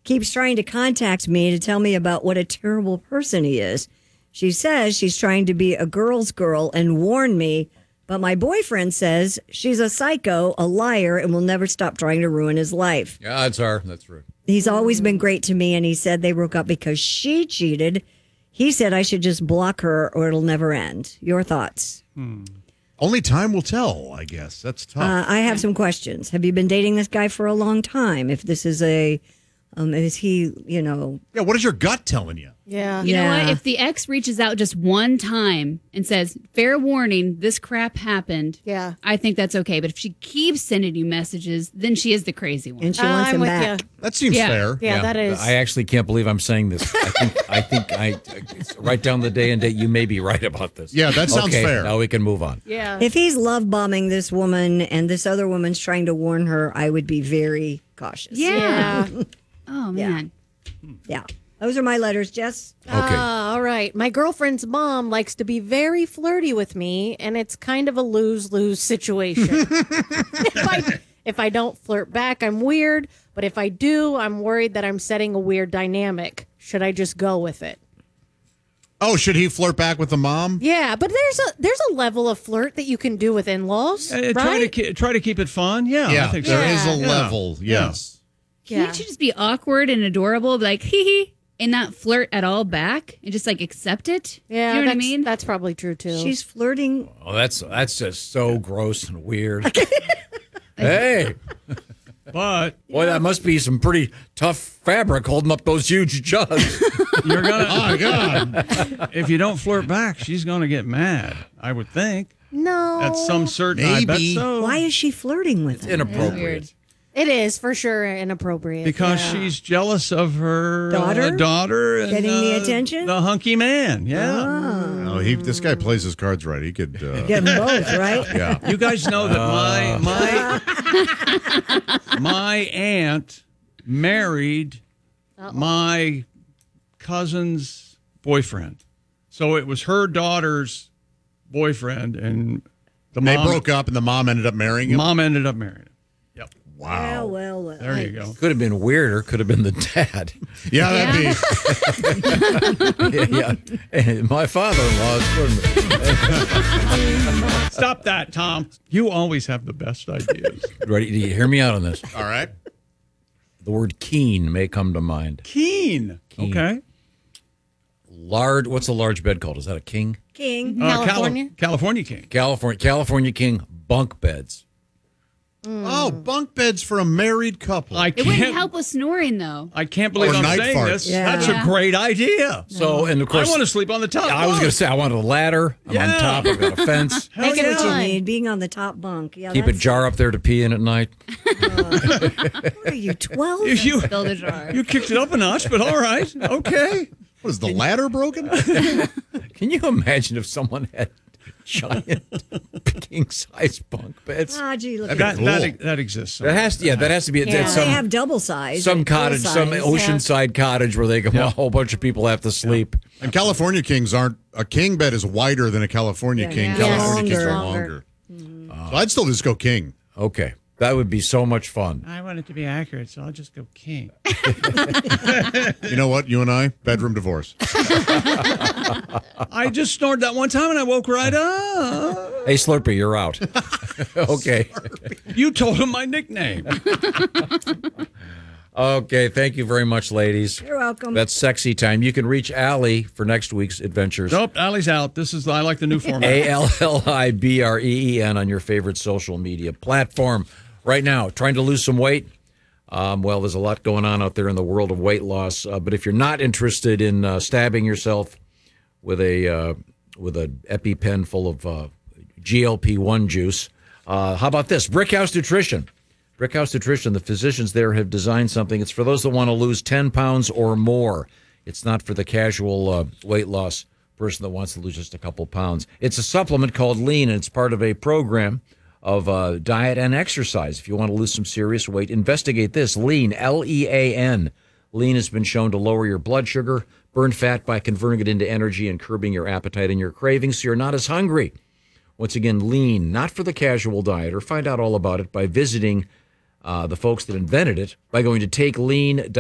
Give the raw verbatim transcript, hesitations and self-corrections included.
keeps trying to contact me to tell me about what a terrible person he is. She says she's trying to be a girl's girl and warn me, but my boyfriend says she's a psycho, a liar, and will never stop trying to ruin his life. Yeah, that's her. That's right. He's always been great to me, and he said they broke up because she cheated. He said I should just block her or it'll never end. Your thoughts? Hmm. Only time will tell, I guess. That's tough. Uh, I have some questions. Have you been dating this guy for a long time? If this is a, um, is he, you know. Yeah, what is your gut telling you? Yeah. You yeah. know what? If the ex reaches out just one time and says, fair warning, this crap happened, Yeah. I think that's okay. But if she keeps sending you messages, then she is the crazy one. And she wants I'm him with back. you. That seems Yeah. fair. Yeah, that is. I actually can't believe I'm saying this. I think I think I it's right down the day and date. You may be right about this. Yeah, that sounds okay, fair. Now we can move on. Yeah. If he's love bombing this woman and this other woman's trying to warn her, I would be very cautious. Yeah. Yeah. Oh, man. Yeah. Those are my letters, Jess. Okay. Ah, all right. My girlfriend's mom likes to be very flirty with me, and it's kind of a lose-lose situation. if, I, if I don't flirt back, I'm weird, but if I do, I'm worried that I'm setting a weird dynamic. Should I just go with it? Oh, should he flirt back with the mom? Yeah, but there's a there's a level of flirt that you can do with in-laws, Uh, right? try to ke- try to keep it fun. Yeah, Yeah, I think there so. is a Yeah. level, yes. Can't Yeah. you just be awkward and adorable, be like, hee hee, and not flirt at all back and just like accept it? Yeah, you know what I that's, mean? that's probably true too. She's flirting. Oh, that's that's just so gross and weird. Hey, But boy, that must be some pretty tough fabric holding up those huge jugs. you're gonna. Oh, my God. If you don't flirt back, she's gonna get mad. I would think. no, At some certain. I bet Maybe. so. Why is she flirting with him? Inappropriate. it is for sure inappropriate Because yeah. she's jealous of her Daughter? uh, daughter, and, Getting the uh, attention? the hunky man. Yeah. No, he. This guy plays his cards right. He could. Uh, Get them both, right? yeah. You guys know that my my my aunt married my cousin's boyfriend, so it was her daughter's boyfriend, and the They mom broke up, and the mom ended up marrying him. mom ended up marrying him. Yep, Well, well, well. there you go. Could have been weirder. Could have been the dad. Yeah, that'd be. yeah, yeah. My father-in-law's. Stop that, Tom. You always have the best ideas. Ready? Do you hear me out on this? All right. The word keen may come to mind. Keen. Keen. Okay. Large. What's a large bed called? Is that a king? King. Uh, Cali- California? California king. California. California king bunk beds. Oh, bunk beds for a married couple. I It wouldn't can't. help with snoring, though. I can't believe Or I'm night saying farts. this. Yeah. That's Yeah. a great idea. So, and of course, I want to sleep on the top. I was bunk. going to say I wanted a ladder. I'm Yeah. on top. I've got a fence. Make it That's what you fun. need, being on the top bunk. Yeah, Keep a that's- jar up there to pee in at night. What are you, twelve? You, you, Build a jar. you kicked it up a notch, but all right. Okay. What is the ladder broken? Can you imagine if someone had giant king size bunk beds? Ah, gee, look That'd at be That, cool. that, that exists. That has to, yeah, that has to be Yeah. at They some have double size. some and full cottage, some size. oceanside cottage where they can, a whole bunch of people have to sleep. And California kings aren't. A king bed is wider than a California Yeah, king. yeah. California kings are Longer. longer. So I'd still just go king. Okay, that would be so much fun. I want it to be accurate, so I'll just go king. You know what? You and I, bedroom divorce. I just snored that one time and I woke right up. Hey, Slurpee, you're out. Okay. You told him my nickname. Okay, thank you very much, ladies. You're welcome. That's sexy time. You can reach Allie for next week's adventures. Nope, Allie's out. This is I like the new format. A L L I B R E E N on your favorite social media platform. Right now, trying to lose some weight? Um, well, there's a lot going on out there in the world of weight loss. Uh, but if you're not interested in uh, stabbing yourself with a uh, with an EpiPen full of uh, G L P one juice, uh, how about this? Brickhouse Nutrition. Brickhouse Nutrition, the physicians there have designed something. It's for those that want to lose ten pounds or more. It's not for the casual uh, weight loss person that wants to lose just a couple pounds. It's a supplement called Lean, and it's part of a program of uh, diet and exercise. If you want to lose some serious weight, investigate this. Lean, L E A N. Lean has been shown to lower your blood sugar, burn fat by converting it into energy, and curbing your appetite and your cravings so you're not as hungry. Once again, Lean, not for the casual dieter. Find out all about it by visiting uh, the folks that invented it by going to take lean dot com.